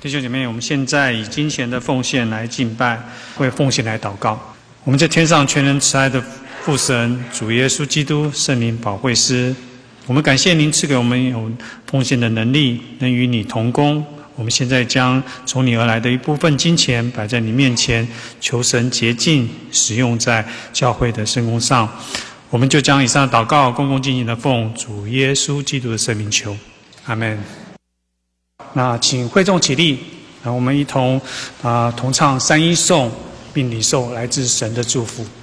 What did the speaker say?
弟兄姐妹，我们现在以金钱的奉献来敬拜，为奉献来祷告。我们在天上全能慈爱的父神、主耶稣基督、圣灵保惠师，我们感谢您赐给我们有奉献的能力，能与你同工。我们现在将从你而来的一部分金钱摆在你面前，求神洁净，使用在教会的圣工上。我们就将以上的祷告恭恭敬敬的奉主耶稣基督的圣名求，阿们。那请会众起立，我们一同同唱三一颂，并领受来自神的祝福。